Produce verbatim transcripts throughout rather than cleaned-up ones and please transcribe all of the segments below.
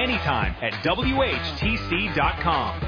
anytime at W H T C dot com.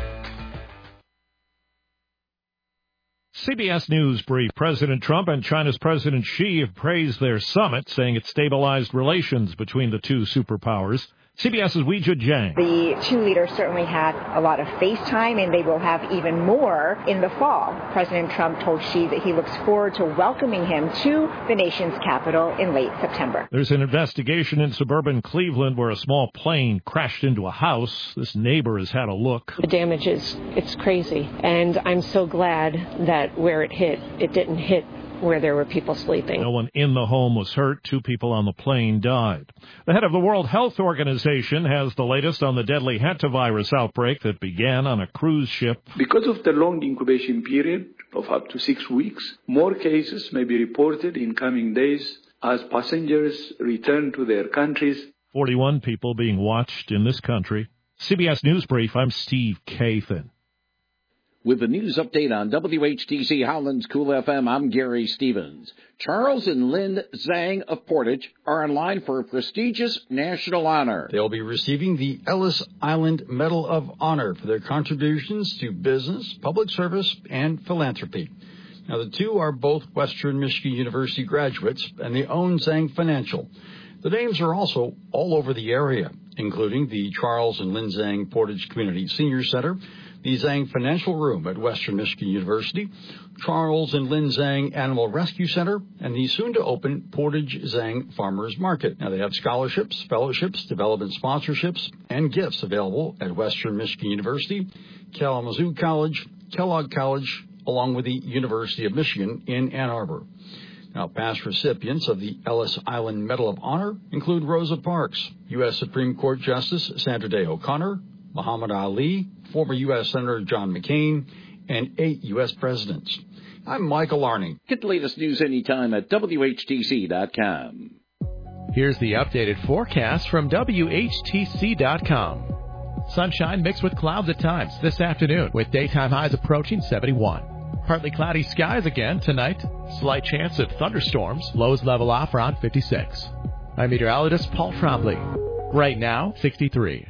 C B S News brief. President Trump and China's President Xi have praised their summit, saying it stabilized relations between the two superpowers. CBS's Weijia Jiang. The two leaders certainly had a lot of face time, and they will have even more in the fall. President Trump told Xi that he looks forward to welcoming him to the nation's capital in late September. There's an investigation in suburban Cleveland where a small plane crashed into a house. This neighbor has had a look. The damage is, it's crazy, and I'm so glad that where it hit, it didn't hit where there were people sleeping. No one in the home was hurt. Two people on the plane died. The head of the World Health Organization has the latest on the deadly hantavirus outbreak that began on a cruise ship. Because of the long incubation period of up to six weeks, more cases may be reported in coming days as passengers return to their countries. forty-one people being watched in this country. C B S News Brief, I'm Steve Kathan. With the news update on W H T C Howland's Cool F M, I'm Gary Stevens. Charles and Lynn Zhang of Portage are in line for a prestigious national honor. They'll be receiving the Ellis Island Medal of Honor for their contributions to business, public service, and philanthropy. Now, the two are both Western Michigan University graduates, and they own Zhang Financial. The names are also all over the area, including the Charles and Lynn Zhang Portage Community Senior Center, the Zhang Financial Room at Western Michigan University, Charles and Lynn Zhang Animal Rescue Center, and the soon-to-open Portage Zhang Farmers Market. Now, they have scholarships, fellowships, development sponsorships, and gifts available at Western Michigan University, Kalamazoo College, Kellogg College, along with the University of Michigan in Ann Arbor. Now, past recipients of the Ellis Island Medal of Honor include Rosa Parks, U S Supreme Court Justice Sandra Day O'Connor, Muhammad Ali, former U S Senator John McCain, and eight U S presidents. I'm Michael Arney. Get the latest news anytime at W H T C dot com. Here's the updated forecast from W H T C dot com. Sunshine mixed with clouds at times this afternoon, with daytime highs approaching seventy-one. Partly cloudy skies again tonight. Slight chance of thunderstorms. Lows level off around fifty-six. I'm meteorologist Paul Trombley. Right now, sixty-three.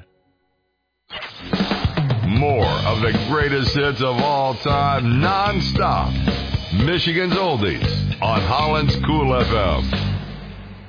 More of the greatest hits of all time, non-stop. Michigan's Oldies on Holland's Cool F M.